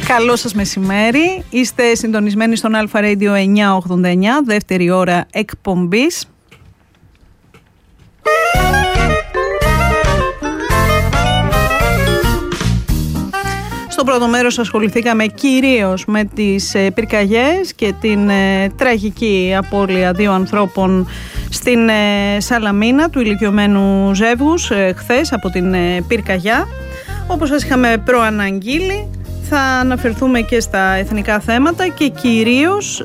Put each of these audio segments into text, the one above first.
Καλό σας μεσημέρι. Είστε συντονισμένοι στον Αλφα Radio 989, δεύτερη ώρα εκπομπής. Στο πρώτο μέρος ασχοληθήκαμε κυρίως με τις πυρκαγιές και την τραγική απώλεια δύο ανθρώπων στην Σαλαμίνα, του ηλικιωμένου ζεύγους χθες από την πυρκαγιά. Όπως σας είχαμε προαναγγείλει, θα αναφερθούμε και στα εθνικά θέματα και κυρίως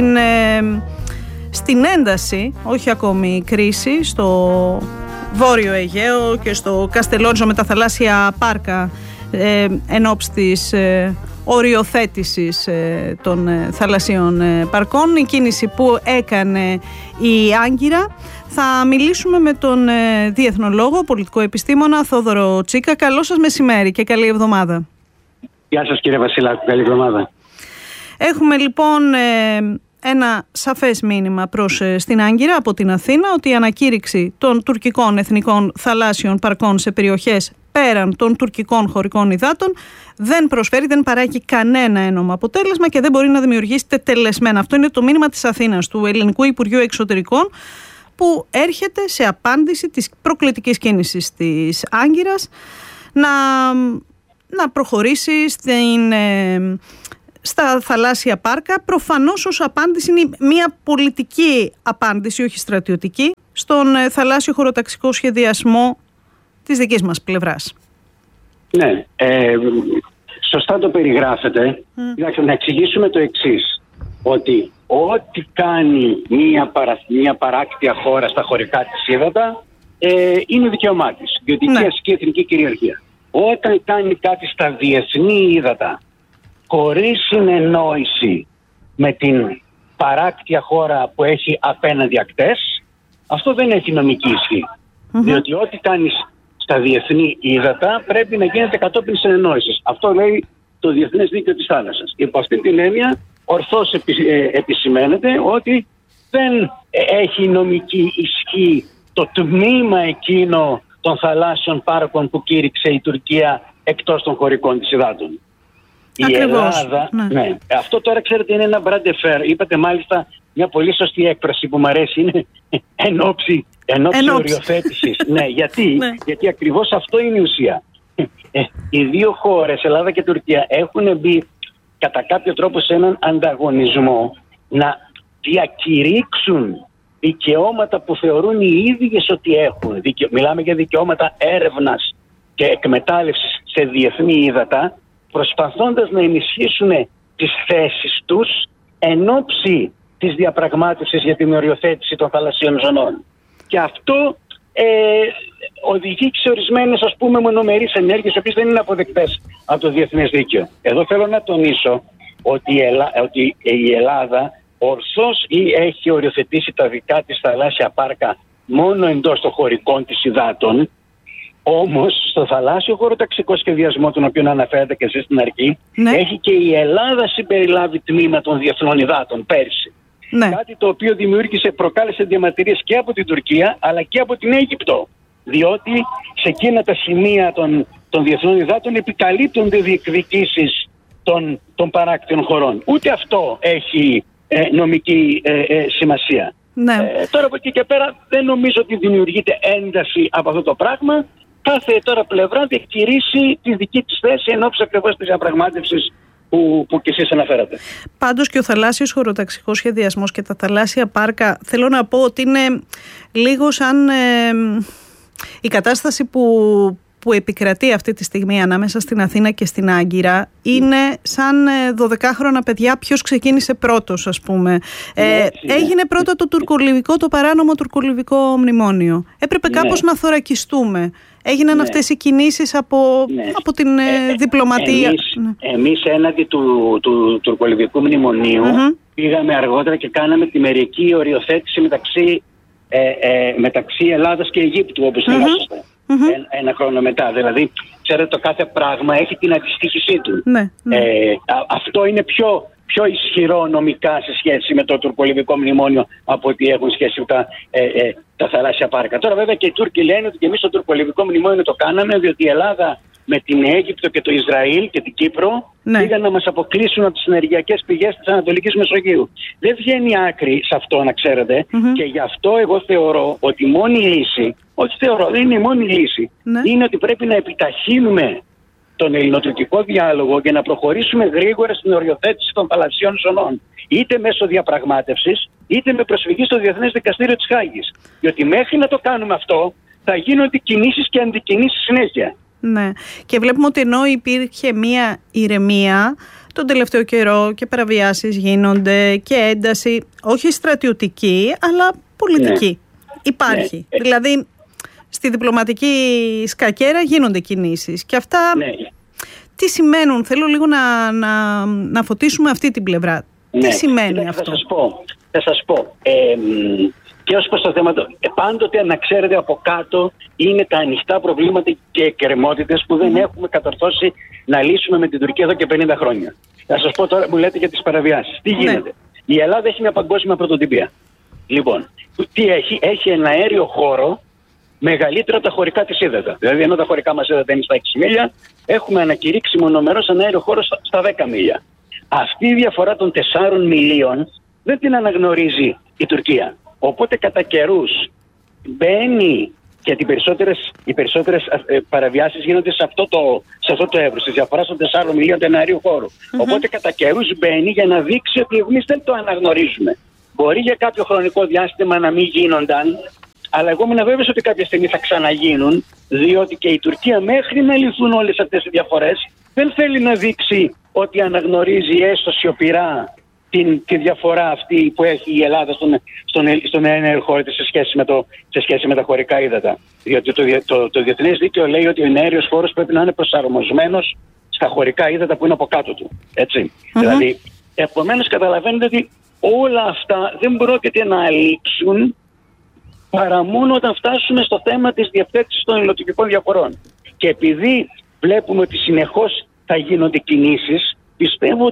στην ένταση, όχι ακόμη κρίση, στο Βόρειο Αιγαίο και στο Καστελόριζο με τα θαλάσσια πάρκα εν ώψη της οριοθέτησης των θαλασσίων παρκών, η κίνηση που έκανε η Άγκυρα. Θα μιλήσουμε με τον διεθνολόγο, πολιτικό επιστήμονα Θόδωρο Τσίκα. Καλό σας μεσημέρι και καλή εβδομάδα. Γεια σας κύριε Βασιλάκου, καλή εβδομάδα. Έχουμε λοιπόν ένα σαφές μήνυμα προς στην Άγκυρα από την Αθήνα ότι η ανακήρυξη των τουρκικών εθνικών θαλάσσιων παρκών σε περιοχές πέραν των τουρκικών χωρικών υδάτων δεν προσφέρει, δεν παράγει κανένα ένομο αποτέλεσμα και δεν μπορεί να δημιουργήσει τετελεσμένα. Αυτό είναι το μήνυμα της Αθήνας, του Ελληνικού Υπουργείου Εξωτερικών, που έρχεται σε απάντηση της προκλητικής κίνησης της Άγκυρας να προχωρήσει στα θαλάσσια πάρκα. Προφανώς ως απάντηση είναι μια πολιτική απάντηση, όχι στρατιωτική, στον θαλάσσιο χωροταξικό σχεδιασμό της δικής μας πλευράς. Ναι, σωστά το περιγράφετε. Να εξηγήσουμε το εξής, ότι ό,τι κάνει μια παράκτια χώρα στα χωρικά της ύδατα είναι δικαίωμά της, διότι εκεί ασκεί εθνική κυριαρχία. Όταν κάνει κάτι στα διεθνή ύδατα χωρίς συνεννόηση με την παράκτια χώρα που έχει απέναντι ακτές, αυτό δεν έχει νομική ισχύ. Διότι ό,τι κάνεις στα διεθνή ύδατα πρέπει να γίνεται κατόπιν συνεννόησης. Αυτό λέει το Διεθνές Δίκαιο της Θάλασσας. Υπό αυτή την έννοια ορθώς επισημαίνεται ότι δεν έχει νομική ισχύ το τμήμα εκείνο των θαλάσσιων πάρκων που κήρυξε η Τουρκία εκτός των χωρικών της υδάτων. Η Ελλάδα, ναι. Αυτό τώρα ξέρετε είναι ένα μπραντεφέρ. Είπατε μάλιστα μια πολύ σωστή έκφραση που μου αρέσει, είναι εν όψη οριοθέτησης. Ναι, γιατί ακριβώς αυτό είναι η ουσία. Οι δύο χώρες, Ελλάδα και Τουρκία, έχουν μπει κατά κάποιο τρόπο σε έναν ανταγωνισμό να διακηρύξουν δικαιώματα που θεωρούν οι ίδιες ότι έχουν. Μιλάμε για δικαιώματα έρευνας και εκμετάλλευσης σε διεθνή ύδατα, προσπαθώντας να ενισχύσουν τις θέσεις τους εν ώψη της διαπραγμάτευσης για την οριοθέτηση των θαλασσίων ζωνών. Και αυτό οδηγεί σε ορισμένες, ας πούμε, μονομερείς ενέργειες, οι οποίες δεν είναι αποδεκτές από το διεθνές δίκαιο. Εδώ θέλω να τονίσω ότι η Ελλάδα ορθώς έχει οριοθετήσει τα δικά της θαλάσσια πάρκα μόνο εντός των χωρικών της υδάτων. Όμως στο θαλάσσιο χωροταξικό σχεδιασμό, τον οποίο αναφέρατε και εσείς στην αρχή, έχει και η Ελλάδα συμπεριλάβει τμήμα των διεθνών υδάτων πέρσι. Κάτι το οποίο προκάλεσε διαμαρτυρίες και από την Τουρκία αλλά και από την Αίγυπτο. Διότι σε εκείνα τα σημεία των διεθνών υδάτων επικαλύπτονται διεκδικήσεις των παράκτιων χωρών. Ούτε αυτό έχει νομική σημασία. Τώρα από εκεί και πέρα δεν νομίζω ότι δημιουργείται ένταση από αυτό το πράγμα. Κάθε τώρα πλευρά διακηρύσει τη δική της θέση εν ώψη ακριβώς της διαπραγμάτευσης που και εσείς αναφέρατε. Πάντως και ο θαλάσσιος χωροταξικός σχεδιασμός και τα θαλάσσια πάρκα, θέλω να πω ότι είναι λίγο σαν η κατάσταση που επικρατεί αυτή τη στιγμή ανάμεσα στην Αθήνα και στην Άγκυρα είναι σαν 12χρονα παιδιά, ποιος ξεκίνησε πρώτος, ας πούμε. Έγινε πρώτα το παράνομο τουρκολιβικό μνημόνιο. Έπρεπε κάπως να θωρακιστούμε. Έγιναν αυτές οι κινήσεις από την διπλωματία. Εμείς έναντι του τουρκολιβικού μνημονίου πήγαμε αργότερα και κάναμε τη μερική οριοθέτηση μεταξύ Ελλάδας και Αιγύπτου, όπως θυμόσαστε. Ένα χρόνο μετά. Δηλαδή, ξέρετε, το κάθε πράγμα έχει την αντιστοίχησή του. Αυτό είναι πιο ισχυρό νομικά σε σχέση με το τουρκολιβικό μνημόνιο από ότι έχουν σχέση με τα θαλάσσια πάρκα. Τώρα, βέβαια, και οι Τούρκοι λένε ότι και εμείς το τουρκολιβικό μνημόνιο το κάναμε, διότι η Ελλάδα με την Αίγυπτο και το Ισραήλ και την Κύπρο, πήγαν να μας αποκλείσουν από τις ενεργειακές πηγές της Ανατολικής Μεσογείου. Δεν βγαίνει άκρη σε αυτό, να ξέρετε, και γι' αυτό εγώ θεωρώ ότι η μόνη λύση, δεν είναι η μόνη λύση, είναι ότι πρέπει να επιταχύνουμε τον ελληνοτουρκικό διάλογο και να προχωρήσουμε γρήγορα στην οριοθέτηση των θαλασσιών ζωνών. Είτε μέσω διαπραγμάτευσης, είτε με προσφυγή στο Διεθνές Δικαστήριο της Χάγης. Διότι μέχρι να το κάνουμε αυτό, θα γίνονται κινήσεις και αντικινήσεις συνέχεια. Ναι. Και βλέπουμε ότι ενώ υπήρχε μία ηρεμία τον τελευταίο καιρό και παραβιάσεις γίνονται και ένταση, όχι στρατιωτική, αλλά πολιτική. Υπάρχει. Δηλαδή, στη διπλωματική σκακέρα γίνονται κινήσεις. Και αυτά τι σημαίνουν? Θέλω λίγο να φωτίσουμε αυτή την πλευρά. Τι σημαίνει αυτό? Θα σας πω. Και ως προς το θέμα, πάντοτε να ξέρετε από κάτω είναι τα ανοιχτά προβλήματα και εκκρεμότητες που δεν έχουμε κατορθώσει να λύσουμε με την Τουρκία εδώ και 50 χρόνια. Θα σας πω τώρα, μου λέτε για τις παραβιάσεις. Τι γίνεται? Η Ελλάδα έχει μια παγκόσμια πρωτοτυπία. Λοιπόν, τι έχει? Έχει ένα αέριο χώρο μεγαλύτερο από τα χωρικά της ύδατα. Δηλαδή, ενώ τα χωρικά μας ύδατα είναι στα 6 μίλια, έχουμε ανακηρύξει μονομερώς ένα αέριο χώρο στα 10 μίλια. Αυτή η διαφορά των 4 μιλίων δεν την αναγνωρίζει η Τουρκία. Οπότε κατά καιρούς μπαίνει, γιατί οι περισσότερες παραβιάσεις γίνονται σε αυτό το εύρος, της διαφοράς των 4 μιλίων του αερίου χώρου. Οπότε κατά καιρούς μπαίνει για να δείξει ότι εμείς δεν το αναγνωρίζουμε. Μπορεί για κάποιο χρονικό διάστημα να μην γίνονταν, αλλά εγώ είμαι βέβαιος ότι κάποια στιγμή θα ξαναγίνουν, διότι και η Τουρκία μέχρι να λυθούν όλες αυτές οι διαφορές δεν θέλει να δείξει ότι αναγνωρίζει έστω σιωπηρά τη διαφορά αυτή που έχει η Ελλάδα στον αέριο χώρο της σε σχέση με τα χωρικά ύδατα. Διότι το διεθνές δίκαιο λέει ότι ο αέριος χώρος πρέπει να είναι προσαρμοσμένος στα χωρικά ύδατα που είναι από κάτω του. Έτσι. Δηλαδή, επομένως καταλαβαίνετε ότι όλα αυτά δεν πρόκειται να αλήξουν παρά μόνο όταν φτάσουμε στο θέμα της διευθέτησης των ελληνοτουρκικών διαφορών. Και επειδή βλέπουμε ότι συνεχώς θα γίνονται κινήσεις, πιστεύω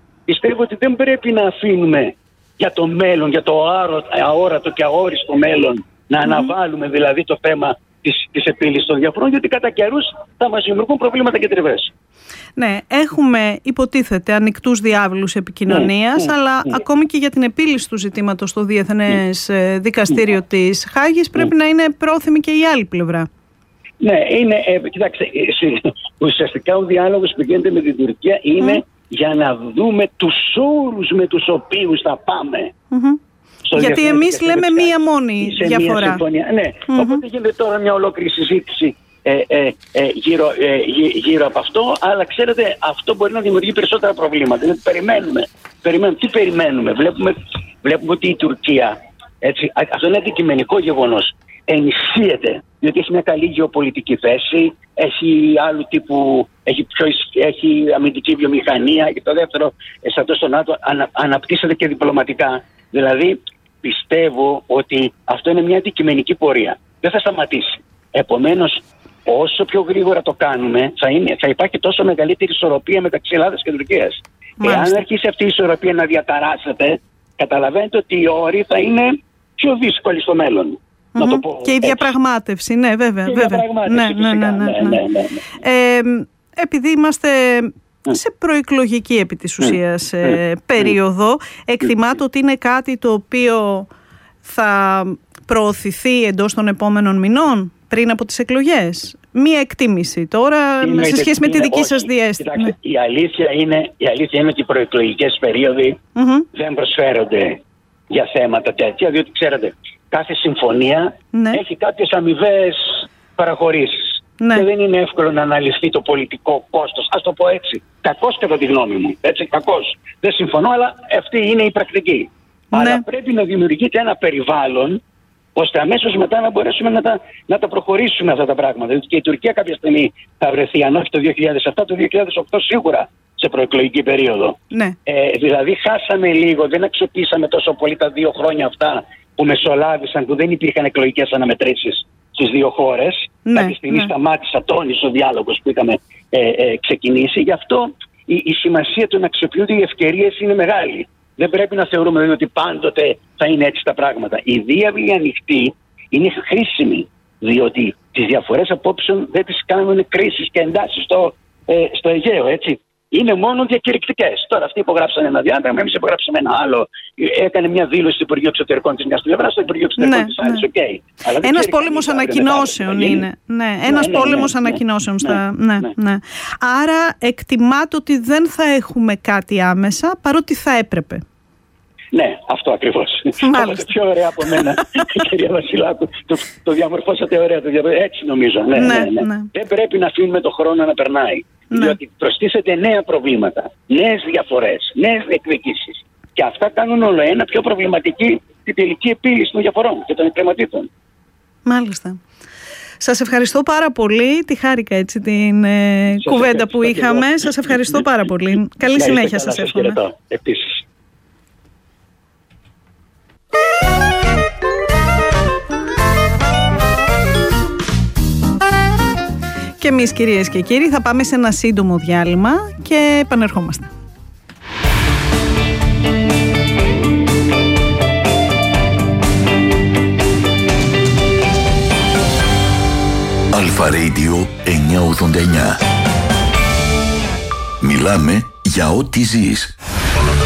ότι δεν πρέπει να αφήνουμε για το μέλλον, για το αόρατο και αόριστο μέλλον, να αναβάλουμε δηλαδή το θέμα της επίλυσης των διαφορών, γιατί κατά καιρούς θα μας δημιουργούν προβλήματα και τριβές. Ναι, έχουμε υποτίθεται ανοιχτούς διάβλους επικοινωνίας, αλλά ακόμη και για την επίλυση του ζητήματος στο Διεθνές Δικαστήριο της Χάγης πρέπει να είναι πρόθυμη και η άλλη πλευρά. Ναι, κοιτάξτε, ουσιαστικά ο διάλογος που γίνεται με την Τουρκία είναι για να δούμε τους όρους με τους οποίους θα πάμε. Γιατί εμείς λέμε μία μόνη διαφορά. Οπότε γίνεται τώρα μια ολόκληρη συζήτηση γύρω από αυτό, αλλά ξέρετε, αυτό μπορεί να δημιουργεί περισσότερα προβλήματα. Δηλαδή, τι περιμένουμε? Βλέπουμε ότι η Τουρκία, αυτό είναι αντικειμενικό γεγονός, ενισχύεται, διότι έχει μια καλή γεωπολιτική θέση, έχει άλλου τύπου, έχει αμυντική βιομηχανία, και το δεύτερο, στρατό στο ΝΑΤΟ αναπτύσσεται και διπλωματικά. Δηλαδή, πιστεύω ότι αυτό είναι μια αντικειμενική πορεία. Δεν θα σταματήσει. Επομένως, όσο πιο γρήγορα το κάνουμε, θα υπάρχει τόσο μεγαλύτερη ισορροπία μεταξύ Ελλάδας και Τουρκίας. Εάν αρχίσει αυτή η ισορροπία να διαταράσσεται, καταλαβαίνετε ότι οι όροι θα είναι πιο δύσκολοι στο μέλλον. Να το πω και η διαπραγμάτευση, ναι, βέβαια. Επειδή είμαστε σε προεκλογική επί της ουσίας περίοδο, εκτιμάται ότι είναι κάτι το οποίο θα προωθηθεί εντός των επόμενων μηνών πριν από τις εκλογές? Μία εκτίμηση τώρα σε σχέση με τη δική σας διέστηση. Η αλήθεια είναι ότι οι προεκλογικές περίοδοι δεν προσφέρονται για θέματα τέτοια, διότι ξέρετε, κάθε συμφωνία έχει κάποιες αμοιβαίες παραχωρήσεις. Και δεν είναι εύκολο να αναλυθεί το πολιτικό κόστος. Ας το πω έτσι. Κακώς κατά τη γνώμη μου. Έτσι, κακώς. Δεν συμφωνώ, αλλά αυτή είναι η πρακτική. Αλλά πρέπει να δημιουργείται ένα περιβάλλον, ώστε αμέσως μετά να μπορέσουμε να τα προχωρήσουμε αυτά τα πράγματα. Δηλαδή και η Τουρκία κάποια στιγμή θα βρεθεί, αν όχι το 2007, το 2008 σίγουρα σε προεκλογική περίοδο. Δηλαδή χάσαμε λίγο, δεν αξιοποιήσαμε τόσο πολύ τα 2 χρόνια αυτά που μεσολάβησαν, που δεν υπήρχαν εκλογικές αναμετρήσεις στις 2 χώρες. Κάποια στιγμή σταμάτησε, τόνισε ο διάλογος που είχαμε ξεκινήσει. Γι' αυτό η σημασία του να αξιοποιούνται οι ευκαιρίες είναι μεγάλη. Δεν πρέπει να θεωρούμε ότι πάντοτε θα είναι έτσι τα πράγματα. Η διάβλη ανοιχτή είναι χρήσιμη, διότι τις διαφορές απόψεων δεν τις κάνουν κρίσεις και εντάσεις στο Αιγαίο, έτσι. Είναι μόνο διακηρυκτικές. Τώρα αυτοί υπογράψαν ένα διάγραμμα, εμείς υπογράψαμε ένα άλλο. Έκανε μια δήλωση στο Υπουργείο Εξωτερικών της μιας πλευράς, στο Υπουργείο Εξωτερικών της άλλης. Ένας πόλεμος ανακοινώσεων είναι. Ένας πόλεμος ανακοινώσεων. Ναι. Άρα εκτιμάται ότι δεν θα έχουμε κάτι άμεσα, παρότι θα έπρεπε. Ναι, αυτό ακριβώς. Μάλιστα. Πιο ωραία από μένα, κυρία Βασιλάκου. Το διαμορφώσατε ωραία. Έτσι νομίζω. Ναι. Δεν πρέπει να αφήνουμε το χρόνο να περνάει. Διότι προστίθεται νέα προβλήματα, νέες διαφορές, νέες διεκδικήσεις. Και αυτά κάνουν όλο ένα πιο προβληματική την τελική επίλυση των διαφορών και των εκκρεματήτων. Μάλιστα. Σας ευχαριστώ πάρα πολύ. Τη χάρηκα έτσι την κουβέντα που είχαμε. Σας ευχαριστώ πάρα πολύ. Καλή συνέχεια σας εύχομαι. Επίσης. Και εμείς, κυρίες και κύριοι, θα πάμε σε ένα σύντομο διάλειμμα και επανερχόμαστε. Αλφα Radio 989. Μιλάμε για ό,τι ζεις.